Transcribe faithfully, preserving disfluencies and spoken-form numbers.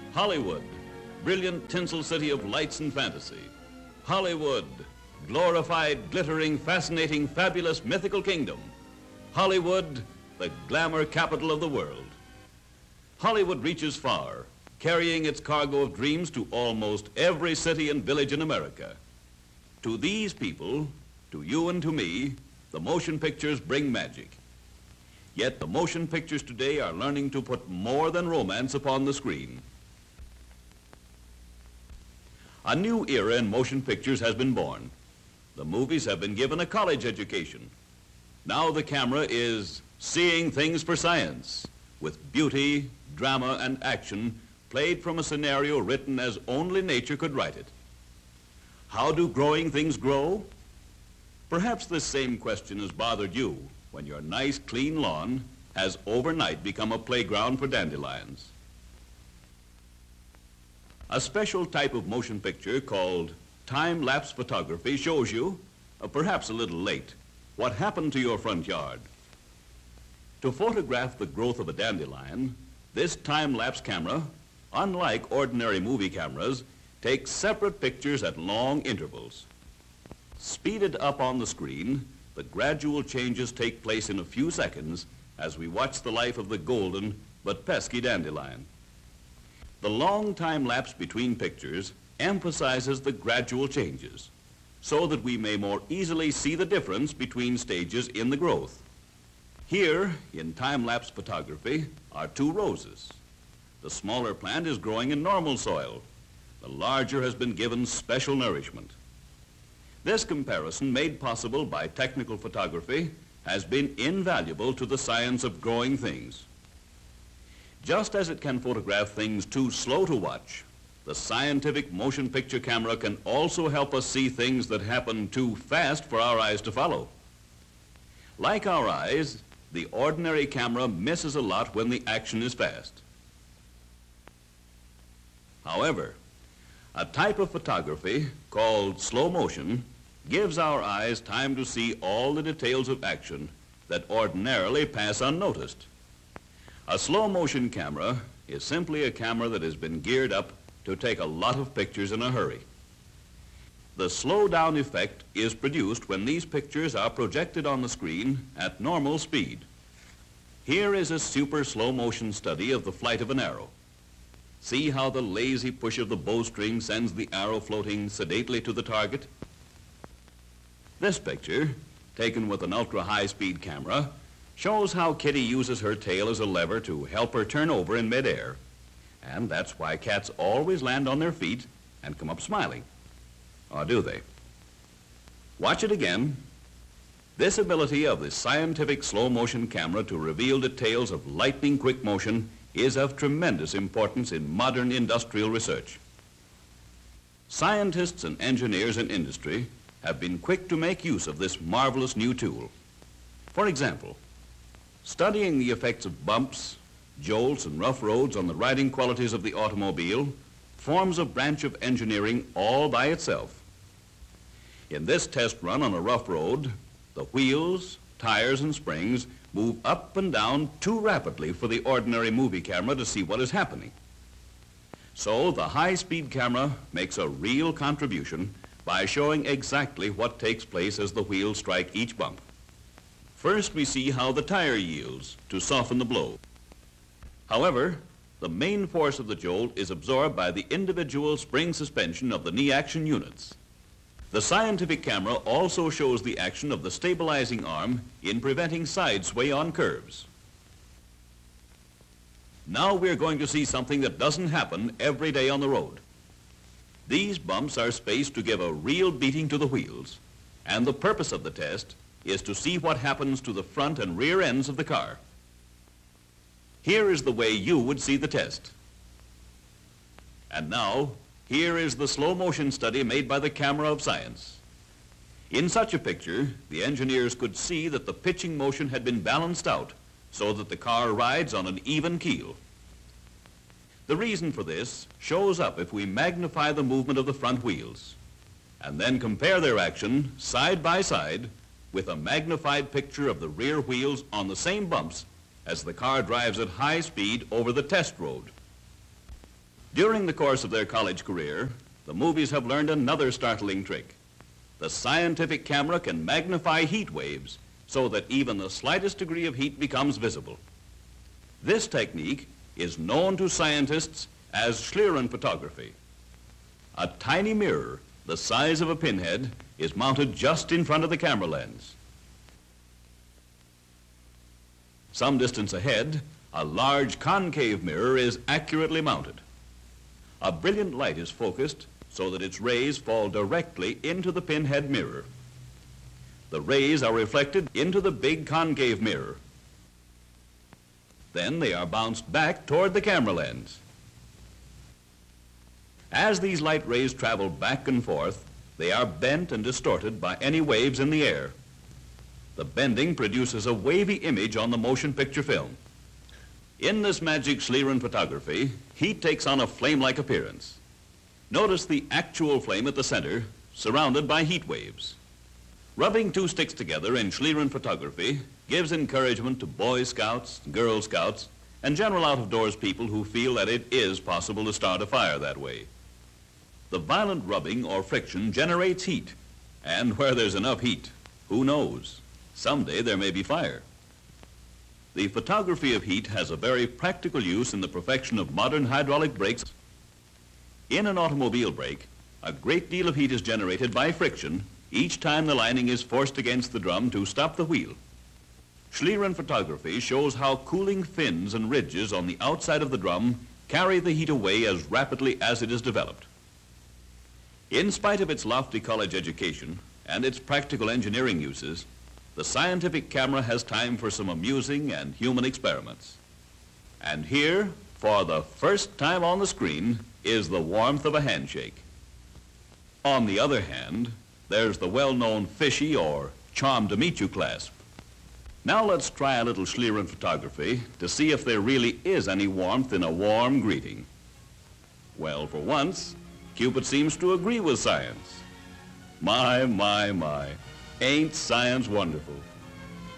Hollywood, brilliant tinsel city of lights and fantasy. Hollywood, glorified, glittering, fascinating, fabulous, mythical kingdom. Hollywood, the glamour capital of the world. Hollywood reaches far, carrying its cargo of dreams to almost every city and village in America. To these people, to you and to me, the motion pictures bring magic. Yet the motion pictures today are learning to put more than romance upon the screen. A new era in motion pictures has been born. The movies have been given a college education. Now the camera is seeing things for science, with beauty, drama, and action played from a scenario written as only nature could write it. How do growing things grow? Perhaps this same question has bothered you when your nice, clean lawn has overnight become a playground for dandelions. A special type of motion picture called time-lapse photography shows you, uh, perhaps a little late, what happened to your front yard. To photograph the growth of a dandelion, this time-lapse camera, unlike ordinary movie cameras, takes separate pictures at long intervals. Speeded up on the screen, the gradual changes take place in a few seconds as we watch the life of the golden but pesky dandelion. The long time lapse between pictures emphasizes the gradual changes so that we may more easily see the difference between stages in the growth. Here, in time-lapse photography, are two roses. The smaller plant is growing in normal soil. The larger has been given special nourishment. This comparison, made possible by technical photography, has been invaluable to the science of growing things. Just as it can photograph things too slow to watch, the scientific motion picture camera can also help us see things that happen too fast for our eyes to follow. Like our eyes, the ordinary camera misses a lot when the action is fast. However, a type of photography called slow motion gives our eyes time to see all the details of action that ordinarily pass unnoticed. A slow motion camera is simply a camera that has been geared up to take a lot of pictures in a hurry. The slow down effect is produced when these pictures are projected on the screen at normal speed. Here is a super slow motion study of the flight of an arrow. See how the lazy push of the bowstring sends the arrow floating sedately to the target? This picture, taken with an ultra-high-speed camera, shows how Kitty uses her tail as a lever to help her turn over in midair. And that's why cats always land on their feet and come up smiling. Or do they? Watch it again. This ability of the scientific slow-motion camera to reveal details of lightning-quick motion is of tremendous importance in modern industrial research. Scientists and engineers in industry have been quick to make use of this marvelous new tool. For example, studying the effects of bumps, jolts, and rough roads on the riding qualities of the automobile forms a branch of engineering all by itself. In this test run on a rough road, the wheels, tires, and springs move up and down too rapidly for the ordinary movie camera to see what is happening. So the high-speed camera makes a real contribution by showing exactly what takes place as the wheels strike each bump. First, we see how the tire yields to soften the blow. However, the main force of the jolt is absorbed by the individual spring suspension of the knee action units. The scientific camera also shows the action of the stabilizing arm in preventing side sway on curves. Now we're going to see something that doesn't happen every day on the road. These bumps are spaced to give a real beating to the wheels, and the purpose of the test is to see what happens to the front and rear ends of the car. Here is the way you would see the test. And now, here is the slow motion study made by the camera of science. In such a picture, the engineers could see that the pitching motion had been balanced out so that the car rides on an even keel. The reason for this shows up if we magnify the movement of the front wheels and then compare their action side by side with a magnified picture of the rear wheels on the same bumps as the car drives at high speed over the test road. During the course of their college career, the movies have learned another startling trick. The scientific camera can magnify heat waves so that even the slightest degree of heat becomes visible. This technique is known to scientists as Schlieren photography. A tiny mirror the size of a pinhead is mounted just in front of the camera lens. Some distance ahead, a large concave mirror is accurately mounted. A brilliant light is focused so that its rays fall directly into the pinhead mirror. The rays are reflected into the big concave mirror. Then they are bounced back toward the camera lens. As these light rays travel back and forth, they are bent and distorted by any waves in the air. The bending produces a wavy image on the motion picture film. In this magic Schlieren photography, heat takes on a flame-like appearance. Notice the actual flame at the center, surrounded by heat waves. Rubbing two sticks together in Schlieren photography gives encouragement to Boy Scouts, Girl Scouts, and general out-of-doors people who feel that it is possible to start a fire that way. The violent rubbing or friction generates heat, and where there's enough heat, who knows? Someday there may be fire. The photography of heat has a very practical use in the perfection of modern hydraulic brakes. In an automobile brake, a great deal of heat is generated by friction each time the lining is forced against the drum to stop the wheel. Schlieren photography shows how cooling fins and ridges on the outside of the drum carry the heat away as rapidly as it is developed. In spite of its lofty college education and its practical engineering uses, the scientific camera has time for some amusing and human experiments. And here, for the first time on the screen, is the warmth of a handshake. On the other hand, there's the well-known fishy or charm to meet you clasp. Now let's try a little Schlieren photography to see if there really is any warmth in a warm greeting. Well, for once, Cupid seems to agree with science. My, my, my, ain't science wonderful?